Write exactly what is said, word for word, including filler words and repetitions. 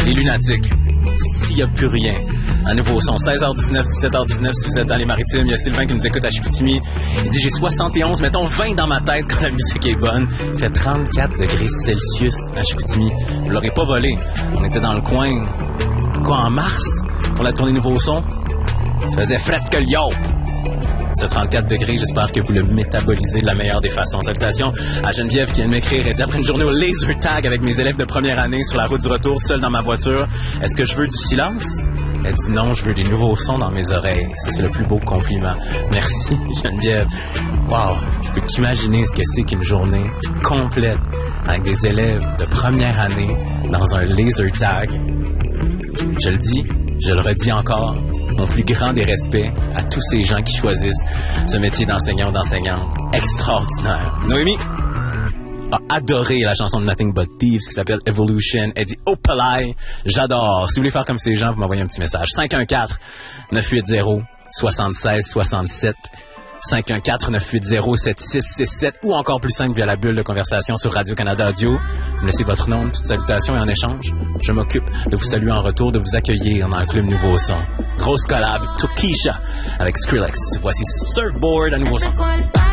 Les lunatiques. S'il n'y a plus rien. Un nouveau son. seize heures dix-neuf, dix-sept heures dix-neuf si vous êtes dans les maritimes. Il y a Sylvain qui nous écoute à Chicoutimi. Il dit, j'ai soixante et onze, mettons vingt dans ma tête quand la musique est bonne. Il fait trente-quatre degrés Celsius à Chicoutimi. Vous l'aurez pas volé. On était dans le coin, quoi, en mars, pour la tournée Nouveau Son. Ça faisait fret que le yop. Ce trente-quatre degrés, j'espère que vous le métabolisez de la meilleure des façons. Salutations à Geneviève qui vient de m'écrire. Elle dit, après une journée au laser tag avec mes élèves de première année sur la route du retour, seul dans ma voiture, est-ce que je veux du silence? Elle dit non, je veux des nouveaux sons dans mes oreilles. Ça, c'est le plus beau compliment. Merci, Geneviève. Wow, je peux qu'imaginer ce que c'est qu'une journée complète avec des élèves de première année dans un laser tag. Je le dis, je le redis encore, mon plus grand des respects à tous ces gens qui choisissent ce métier d'enseignant ou d'enseignante extraordinaire. Noémie a adoré la chanson de Nothing But Thieves qui s'appelle Evolution. Elle dit « Opalai, j'adore ». Si vous voulez faire comme ces gens, vous m'envoyez un petit message. cinq un quatre, neuf huit zéro, six six six sept cinq un quatre, neuf huit zéro, sept six six sept ou encore plus simple via la bulle de conversation sur Radio-Canada Audio. Vous me laissez votre nom, toute salutation et en échange, je m'occupe de vous saluer en retour, de vous accueillir dans le club Nouveau Son. Grosse collab, Tokisha avec Skrillex. Voici Surfboard à Nouveau Son.